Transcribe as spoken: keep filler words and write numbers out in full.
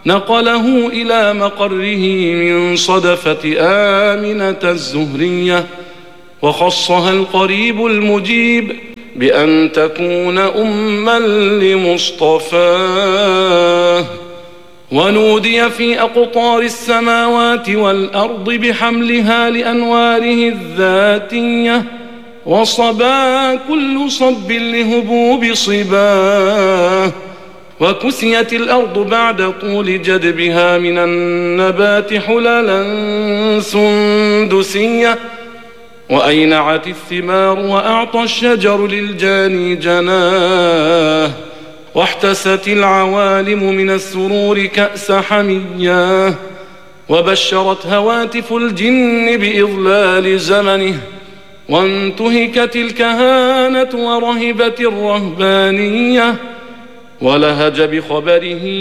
نقله إلى مقره من صدفة آمنة الزهرية، وخصها القريب المجيب بأن تكون أما لمصطفاه. ونودي في أقطار السماوات والأرض بحملها لأنواره الذاتية، وصبا كل صب لهبوب صباه. وكسيت الأرض بعد طول جدبها من النبات حللا سندسية، وأينعت الثمار وأعطى الشجر للجاني جناه، واحتست العوالم من السرور كأس حمياه، وبشرت هواتف الجن بإضلال زمنه، وانتهكت الكهانة ورهبت الرهبانية، ولهج بخبره